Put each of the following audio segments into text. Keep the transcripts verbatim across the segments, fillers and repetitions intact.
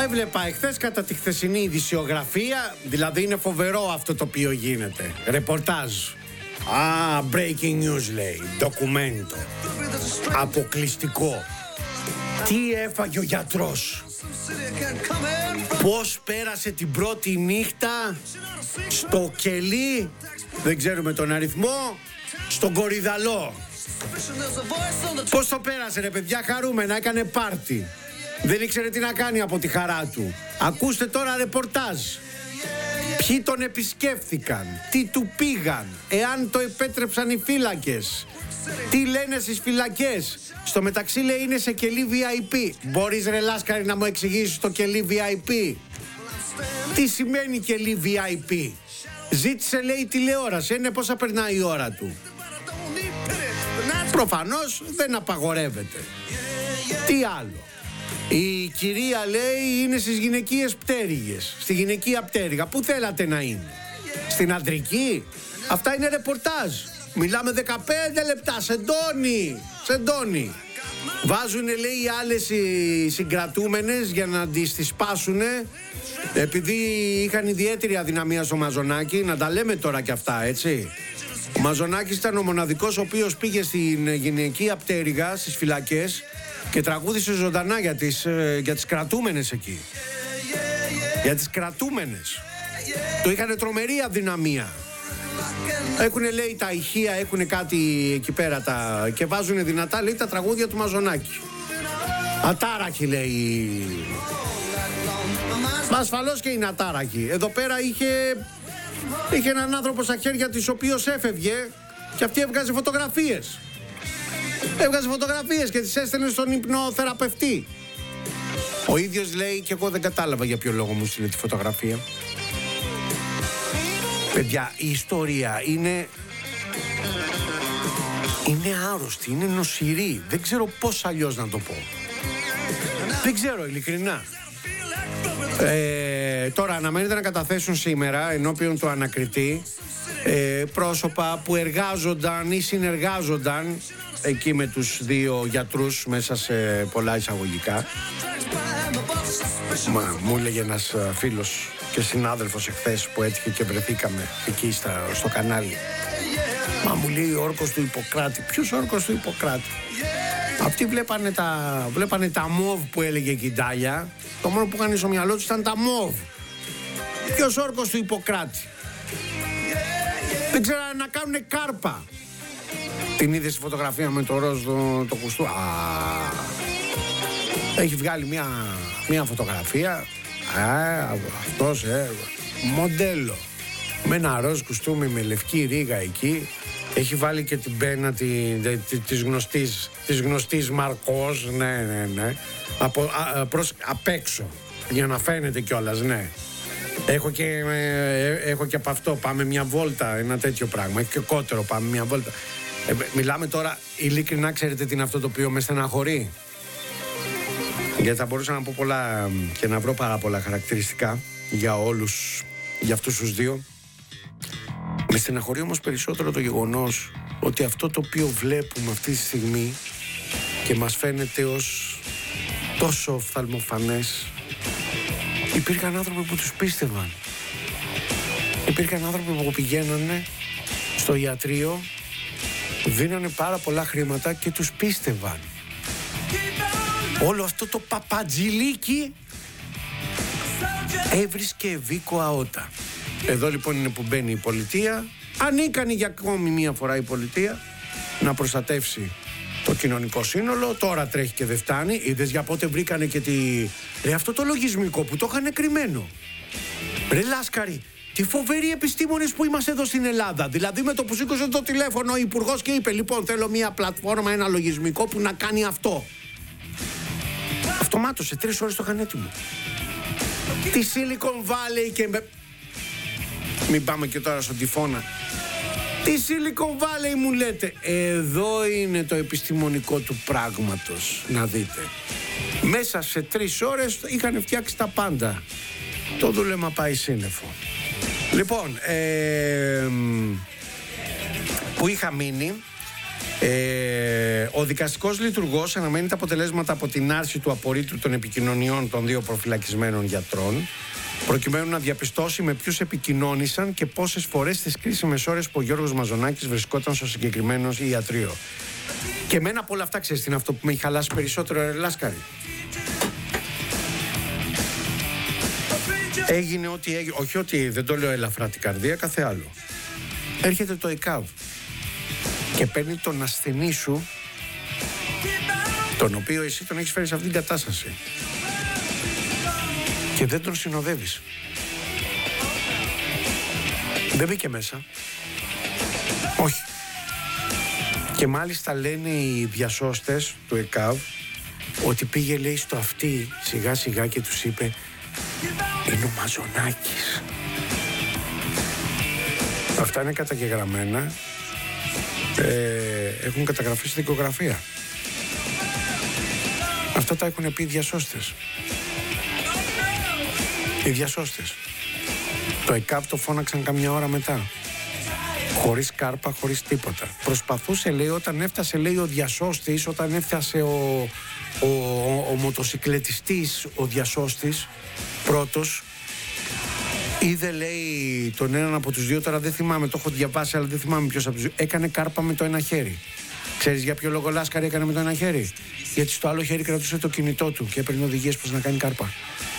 Έβλεπα εχθές κατά τη χθεσινή ειδησιογραφία, δηλαδή είναι φοβερό αυτό το οποίο γίνεται. Ρεπορτάζ. Α, breaking news λέει, ντοκουμέντο. Αποκλειστικό. Τι έφαγε ο γιατρός. Πώς πέρασε την πρώτη νύχτα στο κελί, δεν ξέρουμε τον αριθμό, στον Κορυδαλό. Πώς το πέρασε ρε παιδιά, χαρούμενα, έκανε πάρτι. Δεν ήξερε τι να κάνει από τη χαρά του. Ακούστε τώρα ρεπορτάζ. Ποιοι τον επισκέφθηκαν, τι του πήγαν, εάν το επέτρεψαν οι φύλακες, τι λένε στις φυλακές. Στο μεταξύ λέει είναι σε κελί βι άι πι. Μπορείς ρε Λάσκαρη να μου εξηγήσεις το κελί βι άι πι? Τι σημαίνει κελί βι άι πι? Ζήτησε λέει τηλεόραση, είναι πόσα περνάει η ώρα του. Προφανώς δεν απαγορεύεται. Τι άλλο? Η κυρία λέει είναι στις γυναικείες πτέρυγες, στη γυναικεία πτέρυγα. Πού θέλατε να είναι? Στην αντρική? Αυτά είναι ρεπορτάζ. Μιλάμε δεκαπέντε λεπτά, σεντόνι, σεντόνι. Βάζουνε λέει οι άλλες οι συγκρατούμενες για να τις τις σπάσουνε, επειδή είχαν ιδιαίτερη αδυναμία στο Μαζονάκι. Να τα λέμε τώρα κι αυτά, έτσι. Ο Μαζονάκης ήταν ο μοναδικός ο οποίος πήγε στην γυναικεία πτέρυγα, στις φυλακές, και τραγούδισε ζωντανά για τις, για τις κρατούμενες εκεί. Για τις κρατούμενες. Το είχαν τρομερή αδυναμία. Έχουνε λέει τα ηχεία, έχουνε κάτι εκεί πέρα τα... και βάζουνε δυνατά λέει τα τραγούδια του Μαζονάκη. Ατάραχη λέει. Μα ασφαλώς και είναι ατάραχη. Εδώ πέρα είχε, είχε έναν άνθρωπο στα χέρια της ο οποίος έφευγε και αυτή έβγαζε φωτογραφίες. Έβγαζε φωτογραφίες και τις έστελνε στον υπνοθεραπευτή. Ο ίδιος λέει και εγώ δεν κατάλαβα για ποιο λόγο μου στείλε τη φωτογραφία. Παιδιά, η ιστορία είναι... είναι άρρωστη, είναι νοσηρή. Δεν ξέρω πώς αλλιώς να το πω. Δεν ξέρω, ειλικρινά. Ε, τώρα αναμένεται να καταθέσουν σήμερα ενώπιον του ανακριτή ε, πρόσωπα που εργάζονταν ή συνεργάζονταν εκεί με τους δύο γιατρούς, μέσα σε πολλά εισαγωγικά. Μα, μου έλεγε ένας φίλος και συνάδελφος εχθές που έτυχε και βρεθήκαμε εκεί στα, στο κανάλι. Μα μου λέει ο όρκος του Ιπποκράτη. Ποιος όρκος του Ιπποκράτη? Αυτοί βλέπανε τα, βλέπανε τα μόβ που έλεγε η Κιντάλια. Το μόνο που είχαν στο μυαλό τους ήταν τα μόβ. Ποιος όρκος του Ιπποκράτη? Δεν ξέρανε να κάνουνε κάρπα. Την είδε στη φωτογραφία με το ροζ το, το κουστού. Α, έχει βγάλει μια, μια φωτογραφία. Α, αυτός ε, μοντέλο με ένα ροζ κουστούμι με λευκή ρίγα εκεί. Έχει βάλει και την πένα τη, τη, τη, της, γνωστής, της γνωστής Μαρκός. Ναι, ναι, ναι. Από, α, προς, απ' έξω, για να φαίνεται κιόλας, ναι. Έχω και, ε, έχω και από αυτό. Πάμε μια βόλτα, ένα τέτοιο πράγμα. Έχει και κότερο, πάμε μια βόλτα. Ε, μιλάμε τώρα, ειλικρινά, ξέρετε τι είναι αυτό το οποίο με στεναχωρεί? Γιατί θα μπορούσα να πω πολλά και να βρω πάρα πολλά χαρακτηριστικά για όλους, για αυτούς τους δύο. Με στεναχωρεί όμως περισσότερο το γεγονός ότι αυτό το οποίο βλέπουμε αυτή τη στιγμή και μας φαίνεται ως τόσο οφθαλμοφανές, υπήρχαν άνθρωποι που τους πίστευαν. Υπήρχαν άνθρωποι που πηγαίνανε στο ιατρείο, δίνανε πάρα πολλά χρήματα και τους πίστευαν. Όλο αυτό το παπατζηλίκι έβρισκε ευήκο αότα. Εδώ λοιπόν είναι που μπαίνει η πολιτεία, ανίκανη για ακόμη μία φορά η πολιτεία να προστατεύσει το κοινωνικό σύνολο. Τώρα τρέχει και δεν φτάνει. Είδες για πότε βρήκανε και τη... Ρε, αυτό το λογισμικό που το είχαν κρυμμένο. Ρε Λάσκαρη, τι φοβεροί επιστήμονες που είμαστε εδώ στην Ελλάδα. Δηλαδή με το που σήκωσε το τηλέφωνο ο υπουργός και είπε λοιπόν θέλω μία πλατφόρμα, ένα λογισμικό που να κάνει αυτό. Αυτομάτως σε τρεις ώρες το είχαν έτοιμο. Τη Silicon Valley και... Μην πάμε και τώρα στον τυφώνα. Τι Silicon Valley μου λέτε? Εδώ είναι το επιστημονικό του πράγματος. Να δείτε. Μέσα σε τρεις ώρες είχαν φτιάξει τα πάντα. Το δούλεμα πάει σύννεφο. Λοιπόν, ε, που είχα μείνει, Ε, ο δικαστικός λειτουργός αναμένει τα αποτελέσματα από την άρση του απορρίτου των επικοινωνιών των δύο προφυλακισμένων γιατρών, προκειμένου να διαπιστώσει με ποιους επικοινώνησαν και πόσες φορές στις κρίσιμες ώρες που ο Γιώργος Μαζονάκης βρισκόταν στο συγκεκριμένο ιατρείο. Και εμένα από όλα αυτά, ξέρεις τι είναι αυτό που με έχει χαλάσει περισσότερο, ρε Λάσκαρη? Έγινε ό,τι έγινε, όχι ότι δεν το λέω ελαφρά την καρδία, κάθε άλλο. Έρχεται το ΕΚΑΒ και παίρνει τον ασθενή σου, τον οποίο εσύ τον έχεις φέρει σε αυτήν την κατάσταση, και δεν τον συνοδεύεις. Δεν μπήκε μέσα. Όχι. Και μάλιστα λένε οι διασώστες του ΕΚΑΒ ότι πήγε, λέει, στο αυτί σιγά σιγά και τους είπε, είναι ο Μαζονάκης. Αυτά είναι καταγεγραμμένα. Ε, έχουν καταγραφεί στη δικογραφία. Αυτά τα έχουν πει οι διασώστες. Οι διασώστες. Το ΕΚΑΒ το φώναξαν καμιά ώρα μετά. Χωρίς κάρπα, χωρίς τίποτα. Προσπαθούσε, λέει, όταν έφτασε, λέει, ο διασώστης, όταν έφτασε ο, ο, ο, ο μοτοσυκλετιστής, ο διασώστης, πρώτος, είδε, λέει, τον έναν από τους δύο, τώρα δεν θυμάμαι, το έχω διαβάσει, αλλά δεν θυμάμαι ποιος από τους δύο, έκανε κάρπα με το ένα χέρι. Ξέρεις για ποιο λόγο, Λάσκαρη, έκανε με το ένα χέρι? Γιατί στο άλλο χέρι κρατούσε το κινητό του και έπαιρνε οδηγίες πώς να κάνει κάρπα.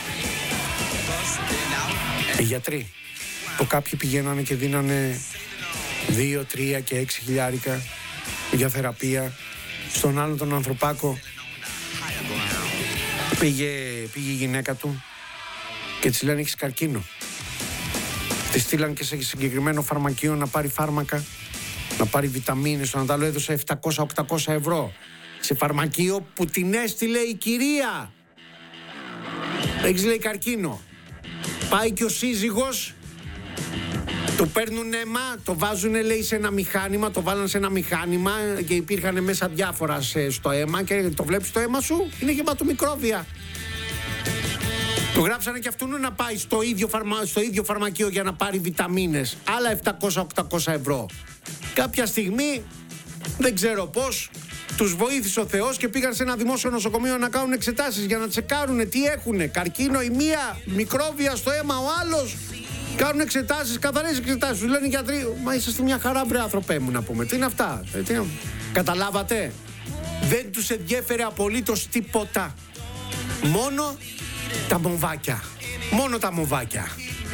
Οι γιατροί, που κάποιοι πηγαίνανε και δίνανε δύο, τρία και έξι χιλιάρικα για θεραπεία, στον άλλο τον ανθρωπάκο πήγε, πήγε η γυναίκα του και της λένε έχεις καρκίνο. Τη στείλαν και σε συγκεκριμένο φαρμακείο να πάρει φάρμακα, να πάρει βιταμίνες. Τον αντάλλο έδωσε επτακόσια με οκτακόσια ευρώ σε φαρμακείο που την έστειλε η κυρία. Έχεις, λέει, καρκίνο. Πάει και ο σύζυγος, του παίρνουν αίμα, το βάζουν, λέει, σε ένα μηχάνημα, το βάλαν σε ένα μηχάνημα και υπήρχαν μέσα διάφορα στο αίμα και το βλέπεις το αίμα σου, είναι γεμάτο μικρόβια. Του γράψανε και αυτού να πάει στο ίδιο, φαρμα... στο ίδιο φαρμακείο για να πάρει βιταμίνες. Άλλα επτακόσια με οκτακόσια ευρώ. Κάποια στιγμή, δεν ξέρω πώς, τους βοήθησε ο Θεός και πήγαν σε ένα δημόσιο νοσοκομείο να κάνουν εξετάσεις για να τσεκάρουν τι έχουνε. Καρκίνο η μία, μικρόβια στο αίμα ο άλλος. Κάνουν εξετάσεις, καθαρές εξετάσεις. Τους λένε οι γιατροί, μα είσαστε μια χαρά, βρε άνθρωπέ μου, να πούμε. Τι είναι αυτά? Ε, τι είναι... Καταλάβατε? Δεν τους ενδιέφερε απολύτως τίποτα. Μόνο τα μοβάκια. Μόνο τα μοβάκια.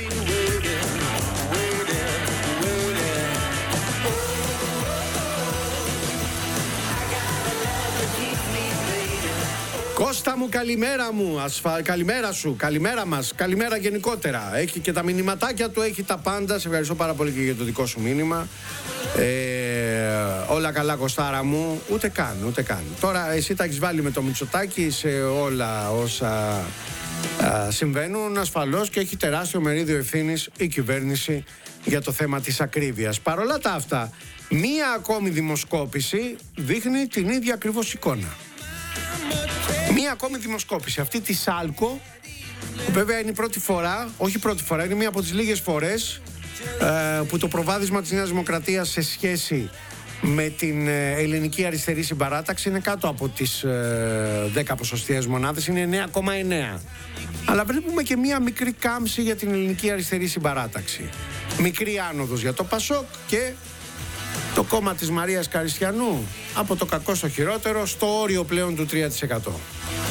Κώστα μου, καλημέρα μου, ασφα... καλημέρα σου, καλημέρα μας, καλημέρα γενικότερα. Έχει και τα μηνυματάκια του, έχει τα πάντα. Σε ευχαριστώ πάρα πολύ και για το δικό σου μήνυμα. Ε, όλα καλά, Κωστάρα μου. Ούτε καν, ούτε καν. Τώρα εσύ τα έχεις βάλει με το Μητσοτάκη σε όλα όσα α, συμβαίνουν, ασφαλώς, και έχει τεράστιο μερίδιο ευθύνης η κυβέρνηση για το θέμα της ακρίβειας. Παρ' όλα τα αυτά, μία ακόμη δημοσκόπηση δείχνει την ίδια ακριβώς εικόνα. Μία ακόμη δημοσκόπηση, αυτή τη Σάλκο, βέβαια είναι η πρώτη φορά, όχι πρώτη φορά, είναι μία από τις λίγες φορές ε, που το προβάδισμα της Νέας Δημοκρατίας σε σχέση με την ε, ελληνική αριστερή συμπαράταξη είναι κάτω από τις ε, δέκα ποσοστιαίες μονάδες, είναι εννέα κόμμα εννέα. Αλλά βλέπουμε και μία μικρή κάμψη για την ελληνική αριστερή συμπαράταξη. Μικρή άνοδος για το Πασόκ και το κόμμα της Μαρίας Καριστιανού από το κακό στο χειρότερο, στο όριο πλέον του τρία τοις εκατό.